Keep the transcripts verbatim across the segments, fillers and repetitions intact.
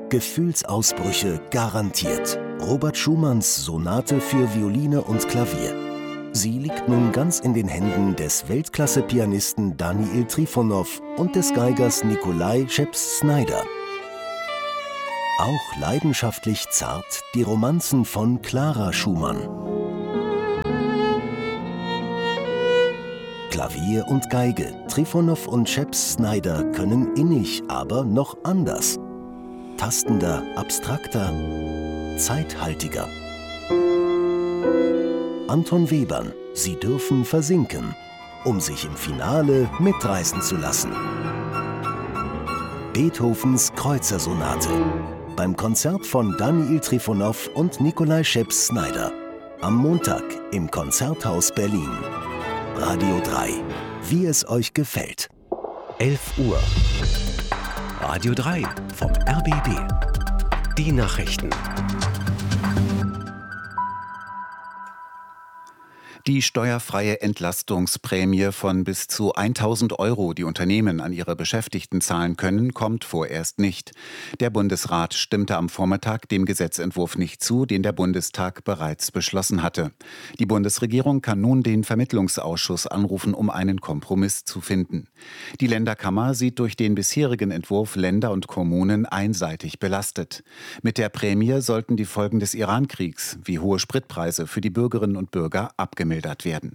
Gefühlsausbrüche garantiert. Robert Schumanns Sonate für Violine und Klavier. Sie liegt nun ganz in den Händen des Weltklasse-Pianisten Daniil Trifonow und des Geigers Nikolai Scheps-Snyder. Auch leidenschaftlich zart die Romanzen von Clara Schumann. Klavier und Geige, Trifonow und Scheps-Snyder können innig, aber noch anders. Tastender, abstrakter, zeithaltiger. Anton Webern, Sie dürfen versinken, um sich im Finale mitreißen zu lassen. Beethovens Kreuzersonate. Beim Konzert von Daniil Trifonow und Nikolai Scheps-Snyder. Am Montag im Konzerthaus Berlin. Radio drei. Wie es euch gefällt. elf Uhr. Radio drei vom R B B. Die Nachrichten. Die steuerfreie Entlastungsprämie von bis zu tausend Euro, die Unternehmen an ihre Beschäftigten zahlen können, kommt vorerst nicht. Der Bundesrat stimmte am Vormittag dem Gesetzentwurf nicht zu, den der Bundestag bereits beschlossen hatte. Die Bundesregierung kann nun den Vermittlungsausschuss anrufen, um einen Kompromiss zu finden. Die Länderkammer sieht durch den bisherigen Entwurf Länder und Kommunen einseitig belastet. Mit der Prämie sollten die Folgen des Irankriegs, wie hohe Spritpreise, für die Bürgerinnen und Bürger abgemildert werden.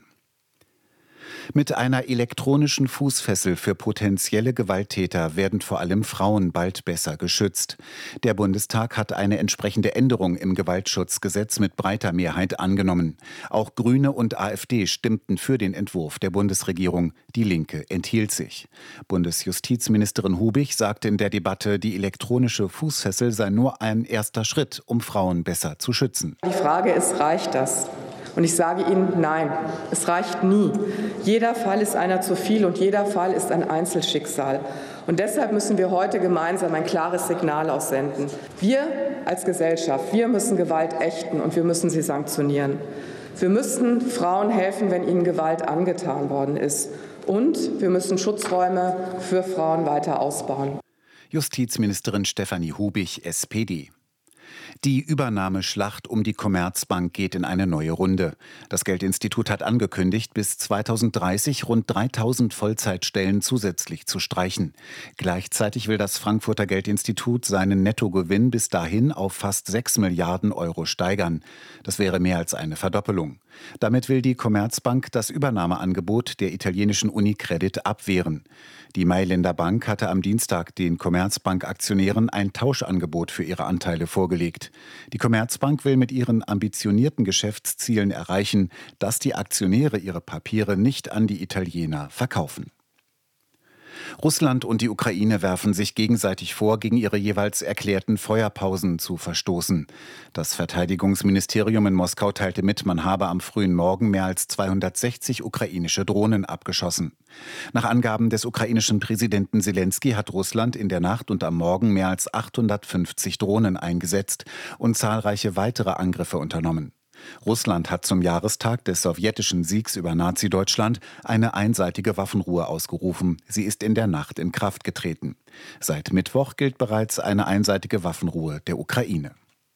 Mit einer elektronischen Fußfessel für potenzielle Gewalttäter werden vor allem Frauen bald besser geschützt. Der Bundestag hat eine entsprechende Änderung im Gewaltschutzgesetz mit breiter Mehrheit angenommen. Auch Grüne und AfD stimmten für den Entwurf der Bundesregierung. Die Linke enthielt sich. Bundesjustizministerin Hubich sagte in der Debatte, die elektronische Fußfessel sei nur ein erster Schritt, um Frauen besser zu schützen. Die Frage ist, reicht das? Und ich sage Ihnen, nein, es reicht nie. Jeder Fall ist einer zu viel und jeder Fall ist ein Einzelschicksal. Und deshalb müssen wir heute gemeinsam ein klares Signal aussenden. Wir als Gesellschaft, wir müssen Gewalt ächten und wir müssen sie sanktionieren. Wir müssen Frauen helfen, wenn ihnen Gewalt angetan worden ist. Und wir müssen Schutzräume für Frauen weiter ausbauen. Justizministerin Stefanie Hubich, S P D. Die Übernahmeschlacht um die Commerzbank geht in eine neue Runde. Das Geldinstitut hat angekündigt, bis zweitausenddreißig rund dreitausend Vollzeitstellen zusätzlich zu streichen. Gleichzeitig will das Frankfurter Geldinstitut seinen Nettogewinn bis dahin auf fast sechs Milliarden Euro steigern. Das wäre mehr als eine Verdoppelung. Damit will die Commerzbank das Übernahmeangebot der italienischen Unicredit abwehren. Die Mailänder Bank hatte am Dienstag den Commerzbank-Aktionären ein Tauschangebot für ihre Anteile vorgelegt. Die Commerzbank will mit ihren ambitionierten Geschäftszielen erreichen, dass die Aktionäre ihre Papiere nicht an die Italiener verkaufen. Russland und die Ukraine werfen sich gegenseitig vor, gegen ihre jeweils erklärten Feuerpausen zu verstoßen. Das Verteidigungsministerium in Moskau teilte mit, man habe am frühen Morgen mehr als zweihundertsechzig ukrainische Drohnen abgeschossen. Nach Angaben des ukrainischen Präsidenten Selenskyj hat Russland in der Nacht und am Morgen mehr als achthundertfünfzig Drohnen eingesetzt und zahlreiche weitere Angriffe unternommen. Russland hat zum Jahrestag des sowjetischen Siegs über Nazi-Deutschland eine einseitige Waffenruhe ausgerufen. Sie ist in der Nacht in Kraft getreten. Seit Mittwoch gilt bereits eine einseitige Waffenruhe der Ukraine.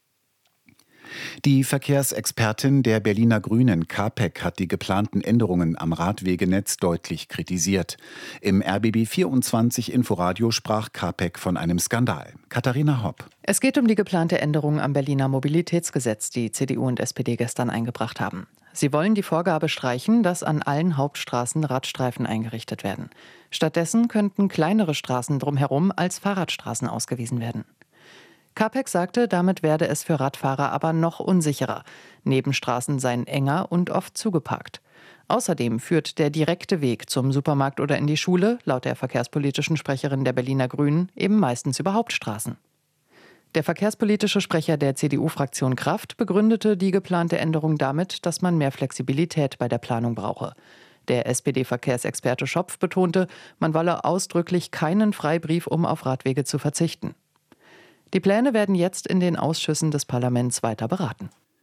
Die Verkehrsexpertin der Berliner Grünen Capek hat die geplanten Änderungen am Radwegenetz deutlich kritisiert. Im R B B vierundzwanzig Inforadio sprach Capek von einem Skandal. Katharina Hopp. Es geht um die geplante Änderung am Berliner Mobilitätsgesetz, die C D U und S P D gestern eingebracht haben. Sie wollen die Vorgabe streichen, dass an allen Hauptstraßen Radstreifen eingerichtet werden. Stattdessen könnten kleinere Straßen drumherum als Fahrradstraßen ausgewiesen werden. Capek sagte, damit werde es für Radfahrer aber noch unsicherer. Nebenstraßen seien enger und oft zugeparkt. Außerdem führt der direkte Weg zum Supermarkt oder in die Schule, laut der verkehrspolitischen Sprecherin der Berliner Grünen, eben meistens über Hauptstraßen. Der verkehrspolitische Sprecher der C D U-Fraktion Kraft begründete die geplante Änderung damit, dass man mehr Flexibilität bei der Planung brauche. Der S P D-Verkehrsexperte Schopf betonte, man wolle ausdrücklich keinen Freibrief, um auf Radwege zu verzichten. Die Pläne werden jetzt in den Ausschüssen des Parlaments weiter beraten.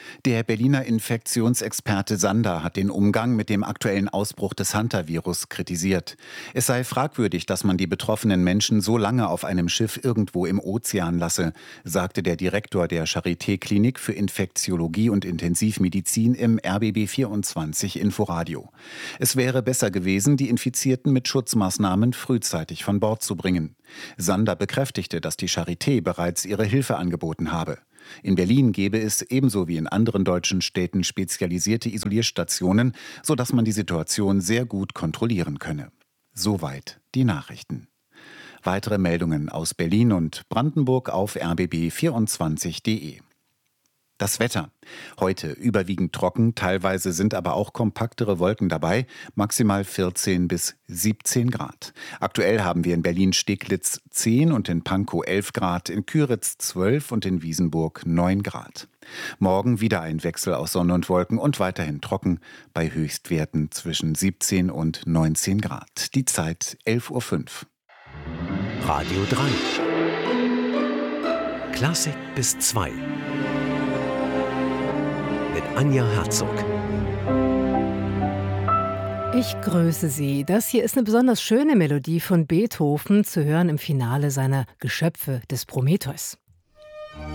Der Berliner Infektionsexperte Sander hat den Umgang mit dem aktuellen Ausbruch des Hantavirus kritisiert. Es sei fragwürdig, dass man die betroffenen Menschen so lange auf einem Schiff irgendwo im Ozean lasse, sagte der Direktor der Charité-Klinik für Infektiologie und Intensivmedizin im R B B vierundzwanzig Inforadio. Es wäre besser gewesen, die Infizierten mit Schutzmaßnahmen frühzeitig von Bord zu bringen. Sander bekräftigte, dass die Charité bereits ihre Hilfe angeboten habe. In Berlin gäbe es ebenso wie in anderen deutschen Städten spezialisierte Isolierstationen, sodass man die Situation sehr gut kontrollieren könne. Soweit die Nachrichten. Weitere Meldungen aus Berlin und Brandenburg auf r b b vierundzwanzig punkt de. Das Wetter. Heute überwiegend trocken, teilweise sind aber auch kompaktere Wolken dabei, maximal vierzehn bis siebzehn Grad. Aktuell haben wir in Berlin-Steglitz zehn und in Pankow elf Grad, in Küritz zwölf und in Wiesenburg neun Grad. Morgen wieder ein Wechsel aus Sonne und Wolken und weiterhin trocken, bei Höchstwerten zwischen siebzehn und neunzehn Grad. Die Zeit elf Uhr fünf. Radio drei. Klassik bis zwei. Mit Anja Herzog. Ich grüße Sie. Das hier ist eine besonders schöne Melodie von Beethoven, zu hören im Finale seiner Geschöpfe des Prometheus.